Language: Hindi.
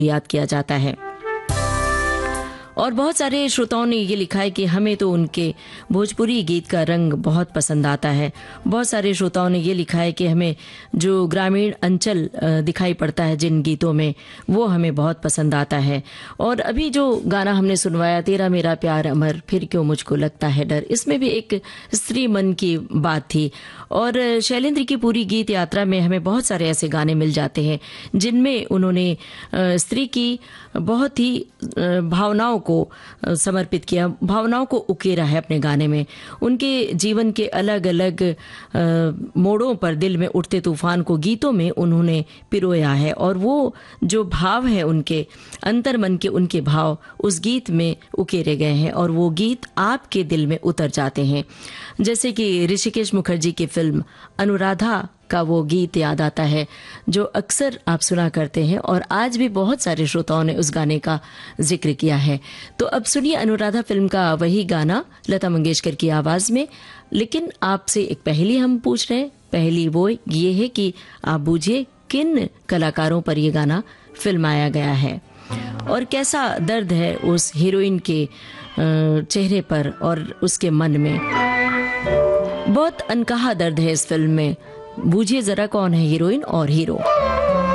याद किया जाता है। और बहुत सारे श्रोताओं ने ये लिखा है कि हमें तो उनके भोजपुरी गीत का रंग बहुत पसंद आता है। बहुत सारे श्रोताओं ने ये लिखा है कि हमें जो ग्रामीण अंचल दिखाई पड़ता है जिन गीतों में, वो हमें बहुत पसंद आता है। और अभी जो गाना हमने सुनवाया, तेरा मेरा प्यार अमर फिर क्यों मुझको लगता है डर, इसमें भी एक स्त्री मन की बात थी। और शैलेंद्र की पूरी गीत यात्रा में हमें बहुत सारे ऐसे गाने मिल जाते हैं जिनमें उन्होंने स्त्री की बहुत ही भावनाओं को समर्पित किया, भावनाओं को उकेरा है अपने गाने में। उनके जीवन के अलग अलग मोड़ों पर दिल में उठते तूफान को गीतों में उन्होंने पिरोया है, और वो जो भाव है उनके अंतर मन के, उनके भाव उस गीत में उकेरे गए हैं और वो गीत आपके दिल में उतर जाते हैं। जैसे कि ऋषिकेश मुखर्जी की फिल्म अनुराधा का वो गीत याद आता है जो अक्सर आप सुना करते हैं, और आज भी बहुत सारे श्रोताओं ने उस गाने का जिक्र किया है। तो अब सुनिए अनुराधा फिल्म का वही गाना लता मंगेशकर की आवाज में। लेकिन आपसे एक पहेली हम पूछ रहे हैं। पहेली वो ये है कि आप बूझिए किन कलाकारों पर ये गाना फिल्माया गया है और कैसा दर्द है उस हीरोइन के चेहरे पर और उसके मन में। बहुत अनकहा दर्द है इस फिल्म में। बूझिए जरा कौन है हीरोइन और हीरो।